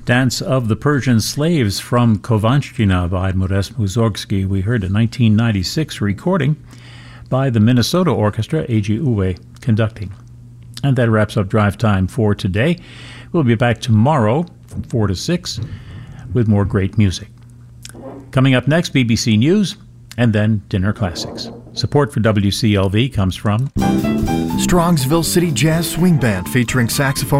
Dance of the Persian Slaves from Kovanshchina by Modest Mussorgsky. We heard a 1996 recording by the Minnesota Orchestra, A.G. Uwe conducting. And that wraps up Drive Time for today. We'll be back tomorrow from 4 to 6 with more great music. Coming up next, BBC News, and then Dinner Classics. Support for WCLV comes from Strongsville City Jazz Swing Band featuring saxophone